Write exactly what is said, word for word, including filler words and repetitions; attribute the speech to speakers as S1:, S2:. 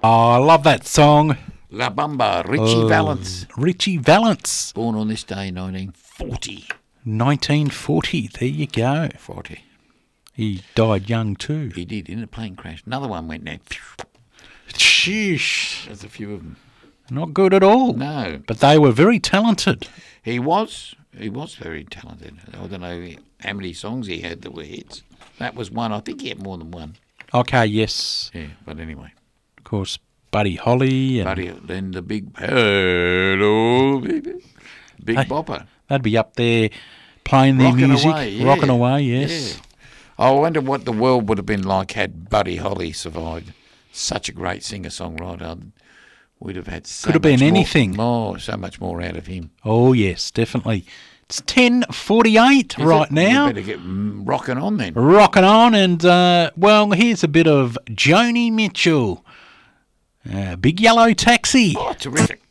S1: Oh, I love that song.
S2: La Bamba, Richie
S1: Oh,
S2: Valens.
S1: Richie Valens.
S2: Born on this day, nineteen forty.
S1: nineteen forty. There you go.
S2: forty.
S1: He died young too.
S2: He did, in a plane crash. Another one went there.
S1: Sheesh.
S2: There's a few of them.
S1: Not good at all.
S2: No.
S1: But they were very talented.
S2: He was. He was very talented. I don't know how many songs he had that were hits. That was one. I think he had more than one.
S1: Okay, yes.
S2: Yeah, but anyway.
S1: Of course, Buddy Holly. And
S2: Buddy, then the big, hello, baby. Big
S1: Hey.
S2: bopper.
S1: they'd be up there playing their
S2: Rocking
S1: music.
S2: away, yeah.
S1: Rocking away, yes.
S2: Yeah. I wonder what the world would have been like had Buddy Holly survived. Such a great singer-songwriter. We'd have had so
S1: Could have
S2: much
S1: been
S2: more-
S1: anything.
S2: More, so much more out of him.
S1: Oh, yes, definitely. It's ten forty-eight
S2: Is
S1: right
S2: it?
S1: now.
S2: We better get mm, rocking on then.
S1: Rocking on, and, uh, well, here's a bit of Joni Mitchell. Uh, Big Yellow Taxi.
S2: Oh, terrific.